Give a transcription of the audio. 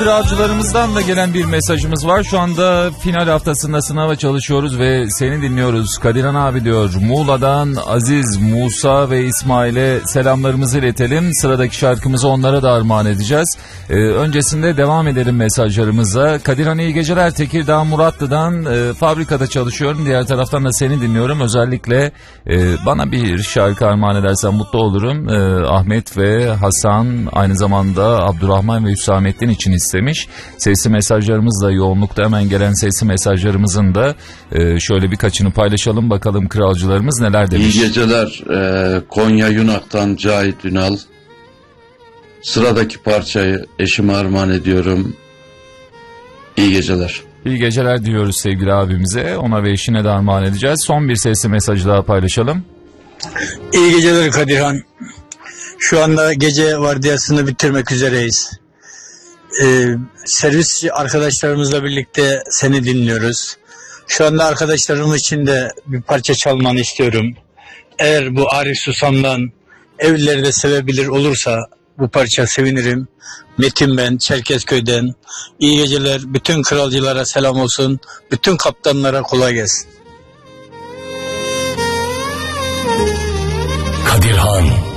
Kralcılarımızdan da gelen bir mesajımız var. Şu anda final haftasında sınava çalışıyoruz ve seni dinliyoruz. Kadirhan abi diyor, Muğla'dan Aziz, Musa ve İsmail'e selamlarımızı iletelim. Sıradaki şarkımızı onlara da armağan edeceğiz. Öncesinde devam edelim mesajlarımıza. Kadirhan iyi geceler, Tekirdağ Muratlı'dan fabrikada çalışıyorum. Diğer taraftan da seni dinliyorum. Özellikle bana bir şarkı armağan edersen mutlu olurum. Ahmet ve Hasan, aynı zamanda Abdurrahman ve Hüsamettin için istemiş. Sesli mesajlarımız da yoğunlukta, hemen gelen sesli mesajlarımızın da şöyle birkaçını paylaşalım bakalım kralcılarımız neler demiş. İyi geceler, Konya Yunak'tan Cahit Ünal. Sıradaki parçayı eşime armağan ediyorum. İyi geceler. İyi geceler diyoruz sevgili abimize, ona ve eşine de armağan edeceğiz. Son bir sesli mesajı daha paylaşalım. İyi geceler Kadirhan. Şu anda gece vardiyasını bitirmek üzereyiz. Servisçi arkadaşlarımızla birlikte seni dinliyoruz. Şu anda arkadaşlarım için de bir parça çalmanı istiyorum. Eğer bu Arif Susam'dan Evlileri de Sevebilir olursa bu parça sevinirim. Metin ben, Çerkezköy'den. İyi geceler. Bütün kralcılara selam olsun. Bütün kaptanlara kolay gelsin. Kadirhan.